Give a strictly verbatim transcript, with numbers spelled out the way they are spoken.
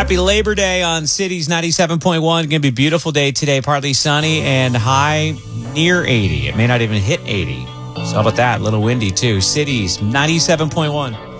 Happy Labor Day on Cities ninety-seven point one. Going to be a beautiful day today, partly sunny and high near eighty. It may not even hit eighty. So how about that? A little windy too. Cities ninety-seven point one.